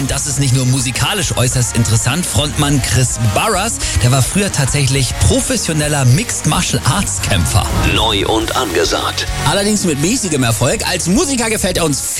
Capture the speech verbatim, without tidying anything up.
Und das ist nicht nur musikalisch äußerst interessant. Frontmann Chris Burrus, der war früher tatsächlich professioneller Mixed Martial Arts Kämpfer. Neu und angesagt. Allerdings mit mäßigem Erfolg. Als Musiker gefällt er uns viel